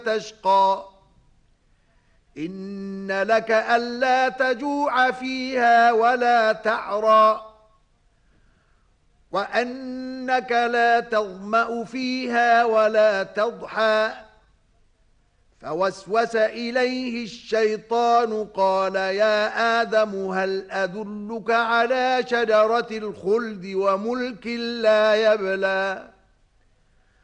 تشقى إن لك ألا تجوع فيها ولا تعرى وأنك لا تظمأ فيها ولا تضحى فوسوس إليه الشيطان قال يا آدم هل أدلك على شجرة الخلد وملك لا يبلى